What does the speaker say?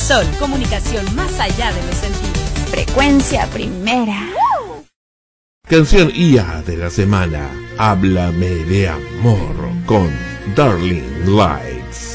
Sol, comunicación más allá de los sentidos. Frecuencia primera. Canción IA de la semana. Háblame de amor con Darling Lights.